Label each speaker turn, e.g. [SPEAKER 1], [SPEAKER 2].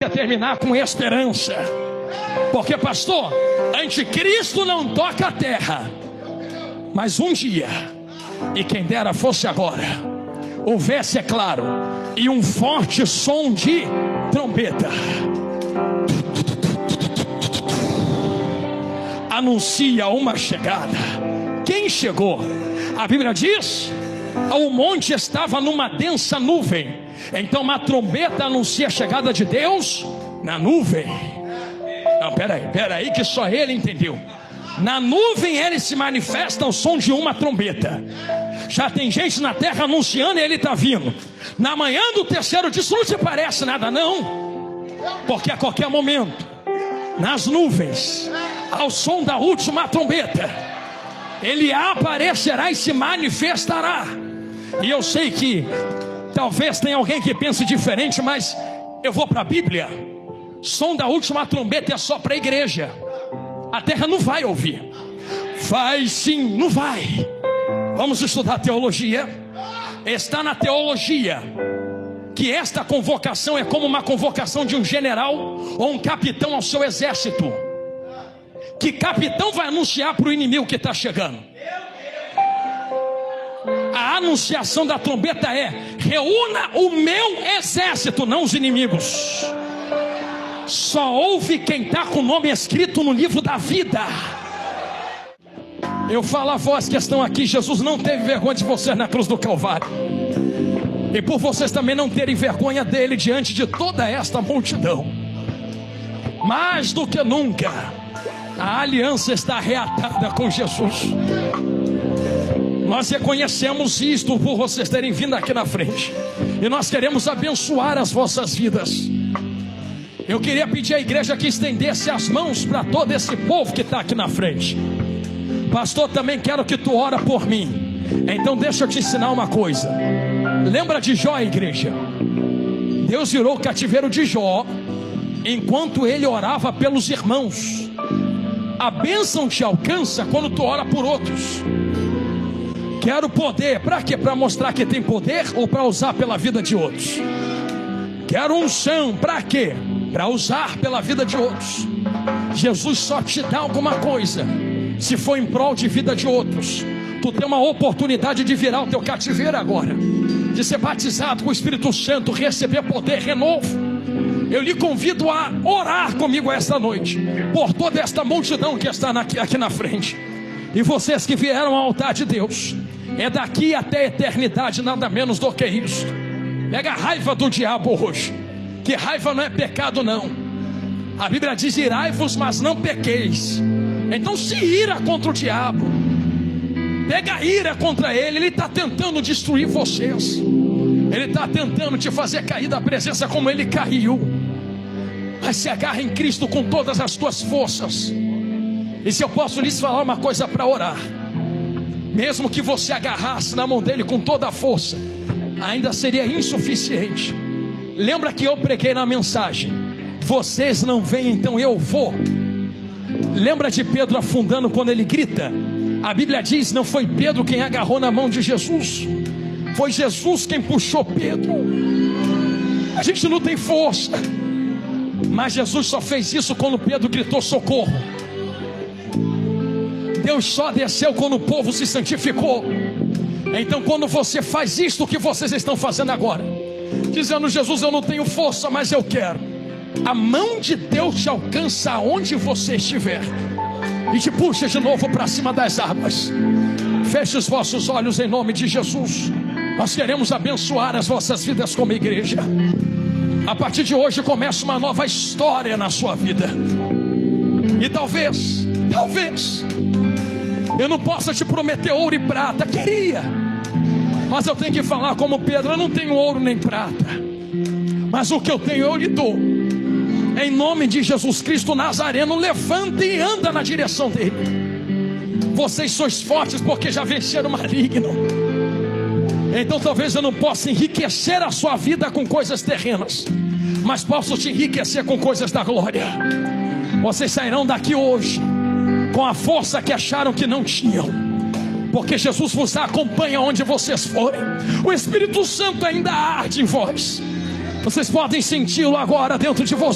[SPEAKER 1] queria terminar com esperança. Porque, pastor, anticristo não toca a terra. Mas um dia, e quem dera fosse agora, houvesse, é claro, e um forte som de trombeta anuncia uma chegada. Quem chegou? A Bíblia diz: o monte estava numa densa nuvem. Então uma trombeta anuncia a chegada de Deus na nuvem. Não, peraí, que só ele entendeu. Na nuvem ele se manifesta ao som de uma trombeta. Já tem gente na terra anunciando e ele está vindo. Na manhã do terceiro dia, isso não te parece nada não? Porque a qualquer momento, nas nuvens, ao som da última trombeta, ele aparecerá e se manifestará. E eu sei que talvez tenha alguém que pense diferente, mas eu vou para a Bíblia. Som da última trombeta é só para a igreja. A terra não vai ouvir. Vai sim, não vai. Vamos estudar teologia. Está na teologia que esta convocação é como uma convocação de um general ou um capitão ao seu exército. Que capitão vai anunciar para o inimigo que está chegando? A anunciação da trombeta é: reúna o meu exército, não os inimigos. Só ouve quem está com o nome escrito no livro da vida. Eu falo a vós que estão aqui, Jesus não teve vergonha de vocês na cruz do Calvário. E por vocês também não terem vergonha dele diante de toda esta multidão. Mais do que nunca, a aliança está reatada com Jesus. Nós reconhecemos isto por vocês terem vindo aqui na frente. E nós queremos abençoar as vossas vidas. Eu queria pedir à igreja que estendesse as mãos para todo esse povo que está aqui na frente. Pastor, também quero que tu ora por mim. Então deixa eu te ensinar uma coisa. Lembra de Jó, igreja? Deus virou o cativeiro de Jó enquanto ele orava pelos irmãos. A bênção te alcança quando tu ora por outros. Quero poder, para quê? Para mostrar que tem poder ou para usar pela vida de outros? Quero unção, para quê? Para usar pela vida de outros. Jesus só te dá alguma coisa se for em prol de vida de outros. Tu tem uma oportunidade de virar o teu cativeiro agora, de ser batizado com o Espírito Santo, receber poder, renovo. Eu lhe convido a orar comigo esta noite por toda esta multidão que está aqui na frente. E vocês que vieram ao altar de Deus, é daqui até a eternidade, nada menos do que isso. Pega a raiva do diabo hoje, que raiva não é pecado não. A Bíblia diz: irai-vos, mas não pequeis. Então se ira contra o diabo, pega a ira contra ele. Ele está tentando destruir vocês. Ele está tentando te fazer cair da presença como ele caiu. Mas se agarra em Cristo com todas as tuas forças. E se eu posso lhes falar uma coisa para orar, mesmo que você agarrasse na mão dele com toda a força, ainda seria insuficiente. Lembra que eu preguei na mensagem: vocês não vêm, então eu vou. Lembra de Pedro afundando quando ele grita? A Bíblia diz: não foi Pedro quem agarrou na mão de Jesus, foi Jesus quem puxou Pedro. A gente não tem força, mas Jesus só fez isso quando Pedro gritou socorro. Deus só desceu quando o povo se santificou. Então quando você faz isto que vocês estão fazendo agora, dizendo: Jesus, eu não tenho força, mas eu quero, a mão de Deus te alcança aonde você estiver e te puxa de novo para cima das águas. Feche os vossos olhos em nome de Jesus. Nós queremos abençoar as vossas vidas como igreja. A partir de hoje começa uma nova história na sua vida. E talvez eu não possa te prometer ouro e prata, queria, mas eu tenho que falar como Pedro: eu não tenho ouro nem prata, mas o que eu tenho eu lhe dou. Em nome de Jesus Cristo Nazareno, levanta e anda na direção dele. Vocês sois fortes porque já venceram o maligno. Então talvez eu não possa enriquecer a sua vida com coisas terrenas, mas posso te enriquecer com coisas da glória. Vocês sairão daqui hoje com a força que acharam que não tinham, porque Jesus vos acompanha onde vocês forem. O Espírito Santo ainda arde em vós. Vocês podem senti-lo agora dentro de vocês.